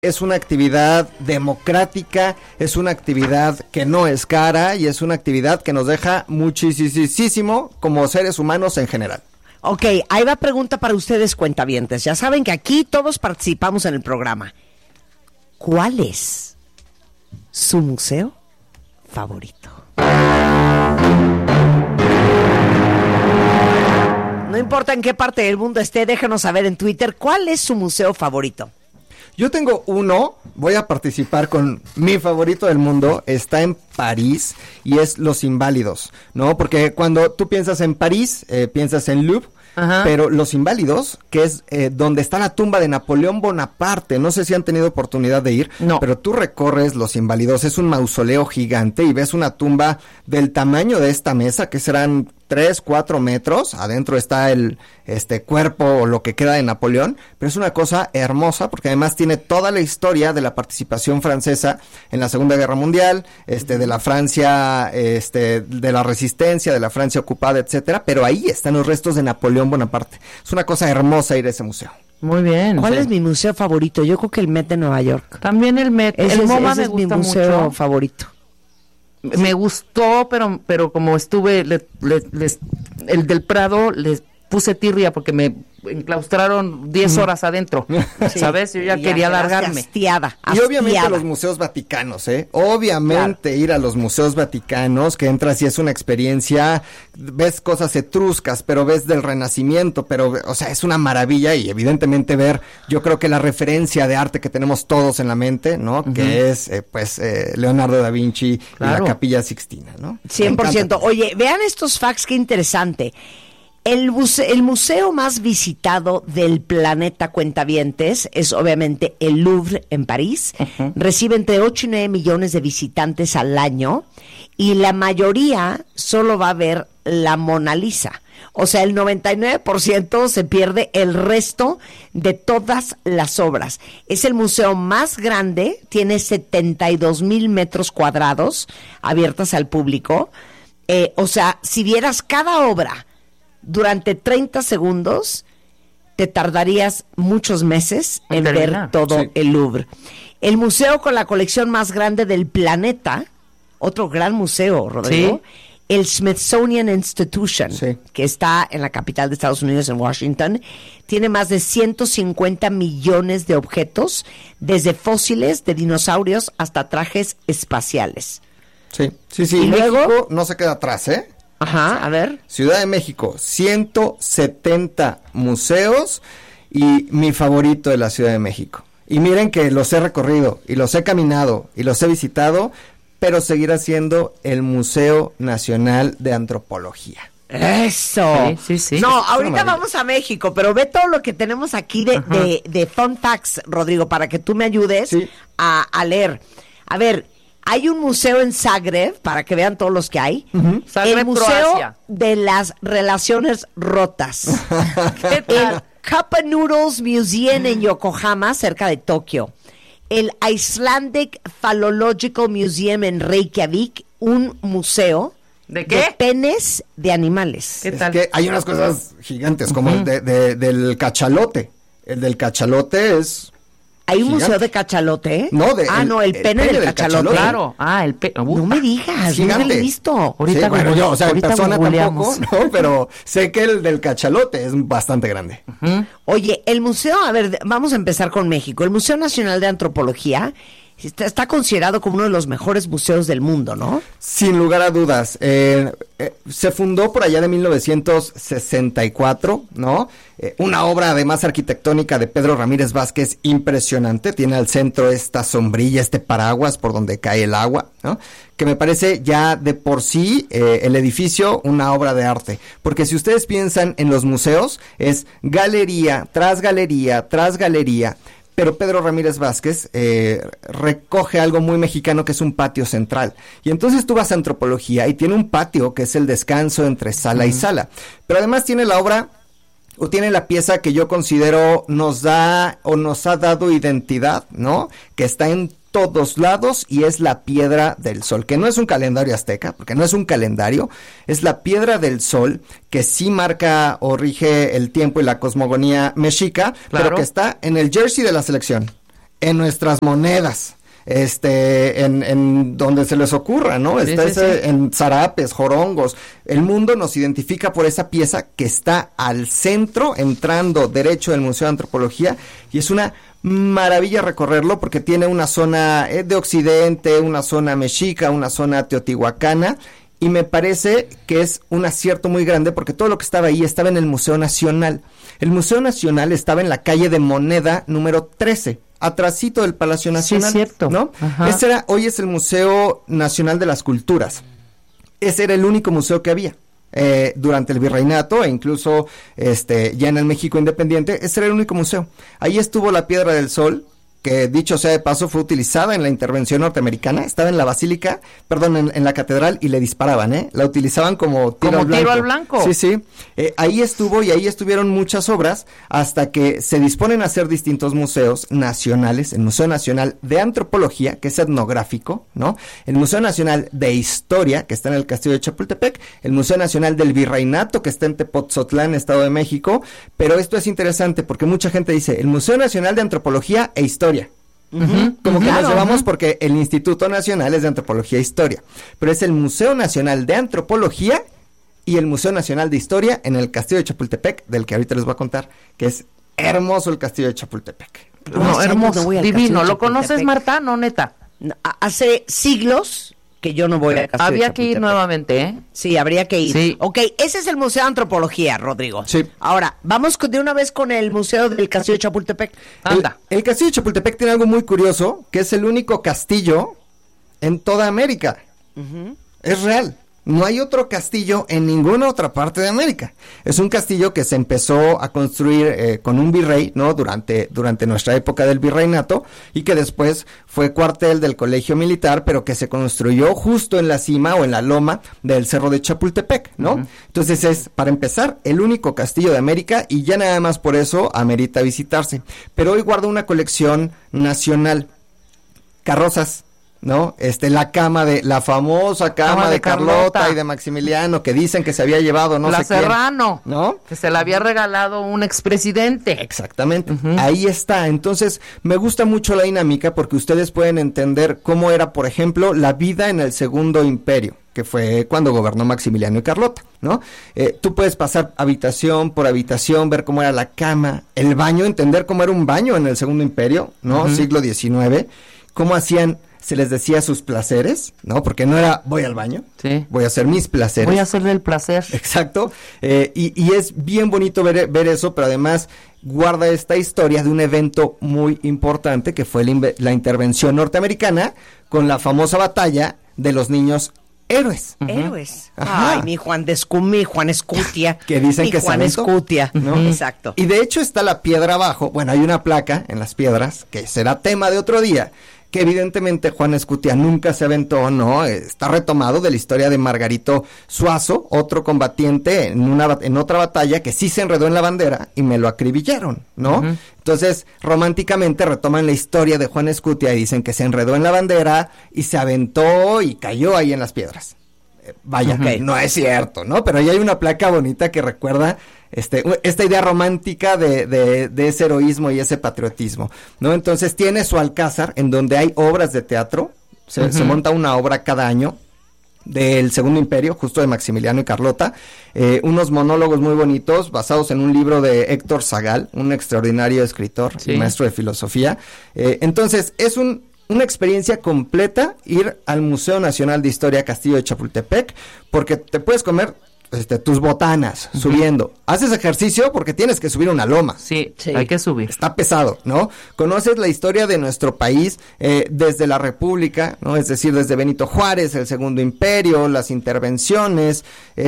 Es una actividad democrática, es una actividad que no es cara y es una actividad que nos deja muchísimo como seres humanos en general. Ok, ahí va pregunta para ustedes, cuentavientes. Ya saben que aquí todos participamos en el programa. ¿Cuál es su museo favorito? No importa en qué parte del mundo esté, déjenos saber en Twitter cuál es su museo favorito. Yo tengo uno, voy a participar con mi favorito del mundo, está en París y es Los Inválidos, ¿no? Porque cuando tú piensas en París, piensas en Louvre. Ajá. Pero Los Inválidos, que es donde está la tumba de Napoleón Bonaparte, no sé si han tenido oportunidad de ir, no. Pero tú recorres Los Inválidos, es un mausoleo gigante y ves una tumba del tamaño de esta mesa, que serán 3-4 metros, adentro está el cuerpo o lo que queda de Napoleón, pero es una cosa hermosa porque además tiene toda la historia de la participación francesa en la Segunda Guerra Mundial, de la Francia, de la resistencia, de la Francia ocupada, etcétera, pero ahí están los restos de Napoleón Bonaparte. Es una cosa hermosa ir a ese museo. Muy bien. ¿Cuál es mi museo favorito? Yo creo que el Met de Nueva York. También el Met. El MoMA me gusta mucho. Es mi museo favorito. Me gustó, pero como estuve, el del Prado, les puse tirria porque me enclaustraron 10 horas adentro, sí. ¿Sabes? Yo ya quería largarme. Hastiada. Y obviamente los museos vaticanos, Obviamente claro. Ir a los museos vaticanos, que entras y es una experiencia, ves cosas etruscas, pero ves del Renacimiento, pero, o sea, es una maravilla y evidentemente ver, yo creo que la referencia de arte que tenemos todos en la mente, ¿no? Uh-huh. Que es, Leonardo da Vinci, claro. Y la Capilla Sixtina, ¿no? 100%. Oye, vean estos facts, qué interesante. El museo más visitado del planeta, cuentavientes, es obviamente el Louvre en París. Uh-huh. Recibe entre 8 y 9 millones de visitantes al año y la mayoría solo va a ver la Mona Lisa. O sea, el 99% se pierde el resto de todas las obras. Es el museo más grande, tiene 72,000 metros cuadrados abiertas al público. O sea, si vieras cada obra durante 30 segundos, te tardarías muchos meses en ver todo el Louvre. El museo con la colección más grande del planeta, otro gran museo, Rodrigo, el Smithsonian Institution, que está en la capital de Estados Unidos, en Washington, tiene más de 150 millones de objetos, desde fósiles de dinosaurios hasta trajes espaciales. Sí. Y luego, México no se queda atrás, Ajá, a ver. Ciudad de México, 170 museos y mi favorito de la Ciudad de México. Y miren que los he recorrido y los he caminado y los he visitado, pero seguirá siendo el Museo Nacional de Antropología. ¡Eso! Sí. No, ahorita vamos a México, pero ve todo lo que tenemos aquí de fun facts, Rodrigo, para que tú me ayudes a leer. A ver, hay un museo en Zagreb, para que vean todos los que hay. Uh-huh. El Museo Croacia. De las Relaciones Rotas. El Cup Noodles Museum en Yokohama, cerca de Tokio. El Icelandic Phallological Museum en Reykjavik, un museo ¿de qué? De penes de animales. ¿Qué tal? Es que hay unas cosas gigantes, como el del cachalote. El del cachalote es... ¿Hay un museo de cachalote? No, el pene del cachalote. Claro. El pene. No me digas, gigante. No lo he visto. Ahorita yo, en persona tampoco, ¿no? Pero sé que el del cachalote es bastante grande. Uh-huh. Oye, el museo, a ver, vamos a empezar con México. El Museo Nacional de Antropología está considerado como uno de los mejores museos del mundo, ¿no? Sin lugar a dudas. Se fundó por allá de 1964, ¿no? Una obra además arquitectónica de Pedro Ramírez Vázquez impresionante. Tiene al centro esta sombrilla, este paraguas por donde cae el agua, ¿no? Que me parece ya de por sí el edificio una obra de arte. Porque si ustedes piensan en los museos, es galería tras galería tras galería. Pero Pedro Ramírez Vázquez recoge algo muy mexicano que es un patio central. Y entonces tú vas a Antropología y tiene un patio que es el descanso entre sala y sala. Pero además tiene la obra, o tiene la pieza que yo considero nos ha dado identidad, ¿no? Que está en todos lados y es la Piedra del Sol, que no es un calendario azteca, porque no es un calendario, es la Piedra del Sol, que sí marca o rige el tiempo y la cosmogonía mexica, claro. Pero que está en el jersey de la selección, en nuestras monedas, en donde se les ocurra, ¿no? Sí, En zarapes, jorongos. El mundo nos identifica por esa pieza que está al centro, entrando derecho del Museo de Antropología, y es una maravilla recorrerlo porque tiene una zona de Occidente, una zona mexica, una zona teotihuacana, y me parece que es un acierto muy grande porque todo lo que estaba ahí estaba en el Museo Nacional. El Museo Nacional estaba en la calle de Moneda número 13, atrasito del Palacio Nacional. Sí, es cierto. ¿No? Hoy es el Museo Nacional de las Culturas. Ese era el único museo que había. Durante el virreinato e incluso ya en el México independiente, ese era el único museo. Ahí estuvo la Piedra del Sol, que dicho sea de paso fue utilizada en la intervención norteamericana, estaba en la basílica, en la catedral y le disparaban, la utilizaban como tiro al blanco. Sí, ahí estuvo y ahí estuvieron muchas obras hasta que se disponen a hacer distintos museos nacionales, el Museo Nacional de Antropología, que es etnográfico, ¿no? El Museo Nacional de Historia, que está en el Castillo de Chapultepec, el Museo Nacional del Virreinato, que está en Tepoztlán, Estado de México, pero esto es interesante porque mucha gente dice, el Museo Nacional de Antropología e Historia. Como que nos llevamos porque el Instituto Nacional es de Antropología e Historia, pero es el Museo Nacional de Antropología y el Museo Nacional de Historia en el Castillo de Chapultepec, del que ahorita les voy a contar, que es hermoso el Castillo de Chapultepec. No, hermoso, divino. ¿Lo conoces, Marta? No, neta. Hace siglos que yo no voy a Castillo Había que ir nuevamente, ¿eh? Sí, habría que ir. Sí. Ok, ese es el Museo de Antropología, Rodrigo. Sí. Ahora, vamos de una vez con el Museo del Castillo de Chapultepec. Anda. El Castillo de Chapultepec tiene algo muy curioso, que es el único castillo en toda América. Es real. No hay otro castillo en ninguna otra parte de América. Es un castillo que se empezó a construir con un virrey, ¿no? Durante nuestra época del virreinato, y que después fue cuartel del colegio militar, pero que se construyó justo en la cima o en la loma del Cerro de Chapultepec, ¿no? Entonces es, para empezar, el único castillo de América y ya nada más por eso amerita visitarse. Pero hoy guarda una colección nacional, carrozas, ¿no? La famosa cama de Carlota y de Maximiliano, que dicen que se había llevado la sé quién, Serrano, ¿no? Que se la había regalado un expresidente. Exactamente, ahí está. Entonces, me gusta mucho la dinámica porque ustedes pueden entender cómo era, por ejemplo, la vida en el Segundo Imperio, que fue cuando gobernó Maximiliano y Carlota, ¿no? Tú puedes pasar habitación por habitación, ver cómo era la cama, el baño, entender cómo era un baño en el Segundo Imperio, ¿no? Siglo XIX, cómo hacían, se les decía sus placeres, ¿no? Porque no era voy al baño, sí, voy a hacer mis placeres. Voy a hacerle el placer. Exacto, y es bien bonito ver eso, pero además guarda esta historia de un evento muy importante que fue la intervención norteamericana con la famosa batalla de los niños héroes. Héroes. Ajá. Ay, mi Juan Escutia. Que dicen mi que Juan Escutia, ¿no? Exacto. Y de hecho está la piedra abajo, bueno, hay una placa en las piedras, que será tema de otro día, que evidentemente Juan Escutia nunca se aventó, ¿no? Está retomado de la historia de Margarito Suazo, otro combatiente en otra batalla que sí se enredó en la bandera y me lo acribillaron, ¿no? Entonces, románticamente retoman la historia de Juan Escutia y dicen que se enredó en la bandera y se aventó y cayó ahí en las piedras. Vaya, no es cierto, ¿no? Pero ahí hay una placa bonita que recuerda esta idea romántica de ese heroísmo y ese patriotismo, ¿no? Entonces tiene su alcázar en donde hay obras de teatro, se monta una obra cada año del Segundo Imperio, justo de Maximiliano y Carlota, unos monólogos muy bonitos basados en un libro de Héctor Zagal, un extraordinario escritor y maestro de filosofía. Entonces es una experiencia completa ir al Museo Nacional de Historia Castillo de Chapultepec, porque te puedes comer tus botanas subiendo. Haces ejercicio porque tienes que subir una loma. Sí, hay que subir. Está pesado, ¿no? Conoces la historia de nuestro país desde la República, ¿no? Es decir, desde Benito Juárez, el Segundo Imperio, las intervenciones,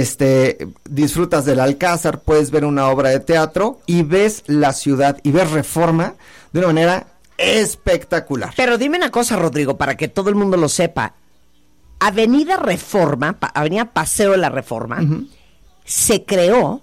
disfrutas del Alcázar, puedes ver una obra de teatro y ves la ciudad y ves Reforma de una manera espectacular. Pero dime una cosa, Rodrigo, para que todo el mundo lo sepa. Avenida Reforma, Avenida Paseo de la Reforma, se creó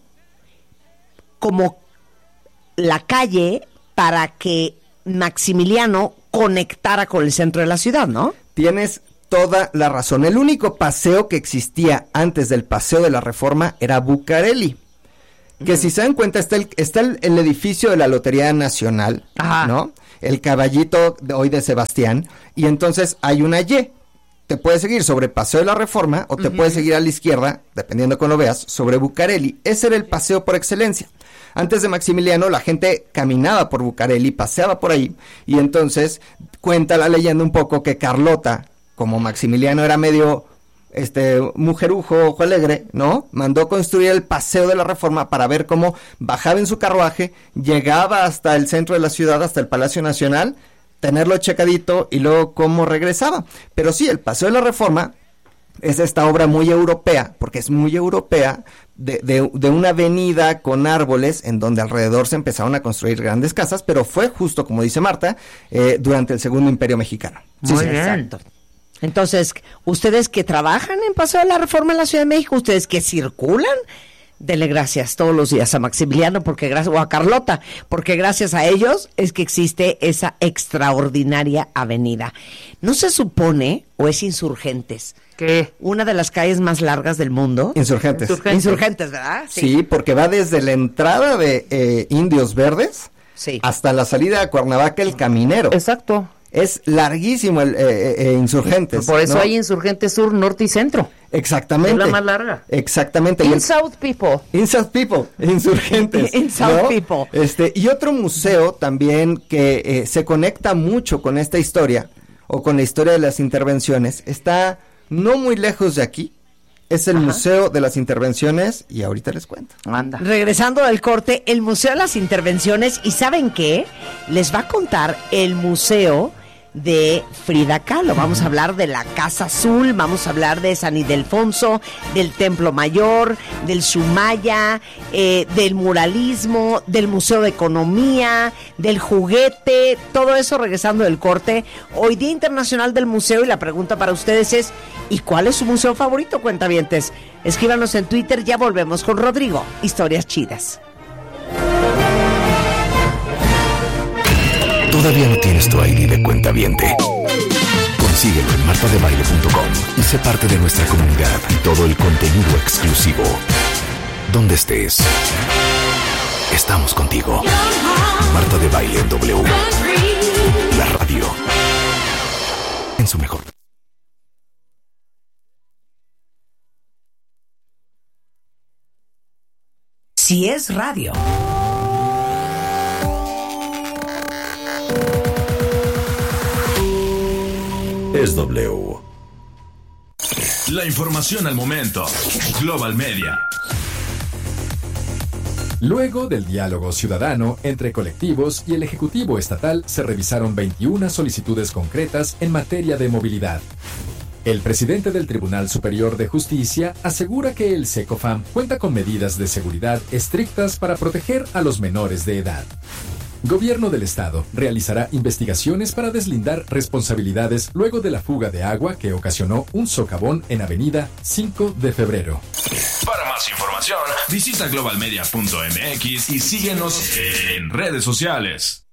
como la calle para que Maximiliano conectara con el centro de la ciudad, ¿no? Tienes toda la razón. El único paseo que existía antes del Paseo de la Reforma era Bucareli. Que si se dan cuenta, está el edificio de la Lotería Nacional, ¿no? el caballito hoy de Sebastián, y entonces hay una Y. Te puedes seguir sobre Paseo de la Reforma o te puedes seguir a la izquierda, dependiendo de cómo lo veas, sobre Bucareli. Ese era el paseo por excelencia. Antes de Maximiliano, la gente caminaba por Bucareli, paseaba por ahí, y entonces cuenta la leyenda un poco que Carlota, como Maximiliano era medio mujerujo, ojo alegre, ¿no? Mandó construir el Paseo de la Reforma para ver cómo bajaba en su carruaje, llegaba hasta el centro de la ciudad, hasta el Palacio Nacional, tenerlo checadito y luego cómo regresaba. Pero sí, el Paseo de la Reforma es esta obra muy europea, porque es muy europea, de una avenida con árboles en donde alrededor se empezaron a construir grandes casas, pero fue justo, como dice Marta, durante el Segundo Imperio Mexicano. Sí, muy bien. Exacto. Entonces, ustedes que trabajan en Paseo de la Reforma en la Ciudad de México, ustedes que circulan, dele gracias todos los días a Maximiliano o a Carlota, porque gracias a ellos es que existe esa extraordinaria avenida. ¿No se supone, o es Insurgentes, que una de las calles más largas del mundo? Insurgentes, ¿verdad? Sí, porque va desde la entrada de Indios Verdes hasta la salida a Cuernavaca, el Caminero. Exacto. Es larguísimo el Insurgentes. Por eso, ¿no? Hay Insurgentes Sur, Norte y Centro. Exactamente. Es la más larga. Exactamente. South People. Insurgentes. In South People. Y otro museo también que se conecta mucho con esta historia, o con la historia de las intervenciones, está no muy lejos de aquí. Es el Museo de las Intervenciones, y ahorita les cuento. Anda. Regresando del corte, el Museo de las Intervenciones, ¿y saben qué? Les va a contar el museo de Frida Kahlo. Vamos a hablar de la Casa Azul, vamos a hablar de San Ildefonso, del Templo Mayor, del Sumaya, del muralismo, del Museo de Economía, del juguete, todo eso regresando del corte. Hoy Día Internacional del Museo, y la pregunta para ustedes es, ¿y cuál es su museo favorito, cuentavientes? Escríbanos en Twitter, ya volvemos con Rodrigo. Historias chidas. ¿Todavía no tienes tu ID de cuentaviente? Consíguelo en martadebaile.com y sé parte de nuestra comunidad y todo el contenido exclusivo. Donde estés, estamos contigo. Marta de Baile en W. La radio en su mejor. Si es radio. Es W. La información al momento. Global Media. Luego del diálogo ciudadano entre colectivos y el Ejecutivo Estatal, se revisaron 21 solicitudes concretas en materia de movilidad. El presidente del Tribunal Superior de Justicia asegura que el SECOFAM cuenta con medidas de seguridad estrictas para proteger a los menores de edad. Gobierno del Estado realizará investigaciones para deslindar responsabilidades luego de la fuga de agua que ocasionó un socavón en Avenida 5 de Febrero. Para más información, visita globalmedia.mx y síguenos en redes sociales.